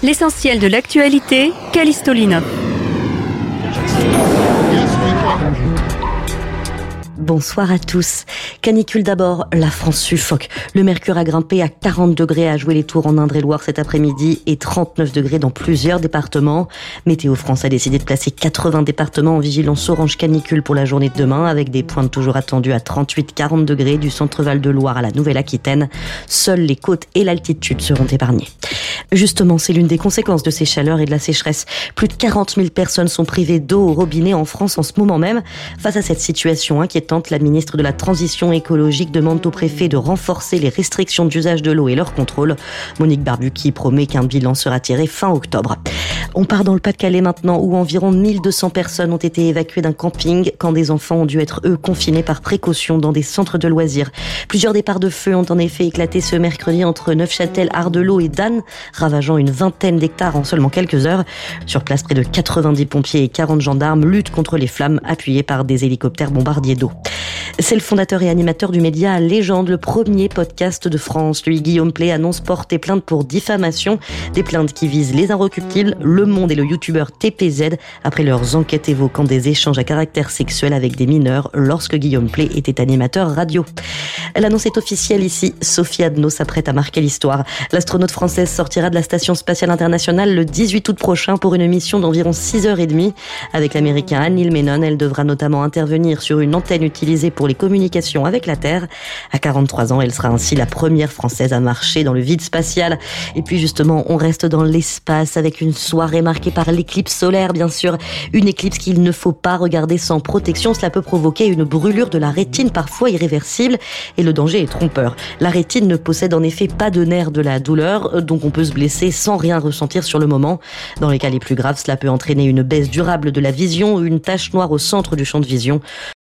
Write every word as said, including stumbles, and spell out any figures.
L'essentiel de l'actualité, Callisto Linov. Bonsoir à tous. Canicule d'abord, la France suffoque. Le mercure a grimpé à quarante degrés à Jouer les Tours en Indre-et-Loire cet après-midi et trente-neuf degrés dans plusieurs départements. Météo France a décidé de placer quatre-vingts départements en vigilance orange canicule pour la journée de demain, avec des pointes toujours attendues à trente-huit à quarante degrés du centre-val de Loire à la Nouvelle-Aquitaine. Seules les côtes et l'altitude seront épargnées. Justement, c'est l'une des conséquences de ces chaleurs et de la sécheresse. Plus de quarante mille personnes sont privées d'eau au robinet en France en ce moment même. Face à cette situation inquiétante, la ministre de la Transition écologique demande au préfet de renforcer les restrictions d'usage de l'eau et leur contrôle. Monique Barbu qui promet qu'un bilan sera tiré fin octobre. On part dans le Pas-de-Calais maintenant, où environ mille deux cents personnes ont été évacuées d'un camping quand des enfants ont dû être, eux, confinés par précaution dans des centres de loisirs. Plusieurs départs de feu ont en effet éclaté ce mercredi entre Neufchâtel, Ardelot et Dannes, ravageant une vingtaine d'hectares en seulement quelques heures. Sur place, près de quatre-vingt-dix pompiers et quarante gendarmes luttent contre les flammes, appuyés par des hélicoptères bombardiers d'eau. C'est le fondateur et animateur du média Légende, le premier podcast de France. Lui, Guillaume Pley, annonce porter plainte pour diffamation. Des plaintes qui visent Les Inrecuptibles, Le Monde et le youtubeur T P Z, après leurs enquêtes évoquant des échanges à caractère sexuel avec des mineurs lorsque Guillaume Pley était animateur radio. L'annonce est officielle ici. Sophie Adno s'apprête à marquer l'histoire. L'astronaute française sortira de la Station Spatiale Internationale le dix-huit août prochain pour une mission d'environ six heures trente. Avec l'américain Neil Menon, elle devra notamment intervenir sur une antenne utilisée pour les communications avec la Terre. À quarante-trois ans, elle sera ainsi la première française à marcher dans le vide spatial. Et puis justement, on reste dans l'espace avec une soirée marquée par l'éclipse solaire, bien sûr. Une éclipse qu'il ne faut pas regarder sans protection. Cela peut provoquer une brûlure de la rétine, parfois irréversible. Et le danger est trompeur. La rétine ne possède en effet pas de nerf de la douleur, donc on peut se blesser sans rien ressentir sur le moment. Dans les cas les plus graves, cela peut entraîner une baisse durable de la vision ou une tache noire au centre du champ de vision.